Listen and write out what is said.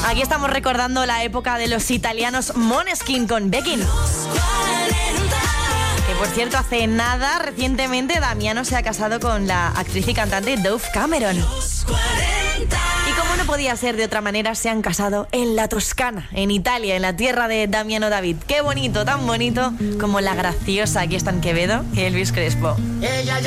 Aquí estamos recordando la época de los italianos Måneskin con Begin. Que por cierto, hace nada, recientemente, Damiano se ha casado con la actriz y cantante Dove Cameron. Y como no podía ser de otra manera, se han casado en la Toscana, en Italia, en la tierra de Damiano David. Qué bonito, tan bonito como la graciosa, aquí está en Quevedo, y Elvis Crespo.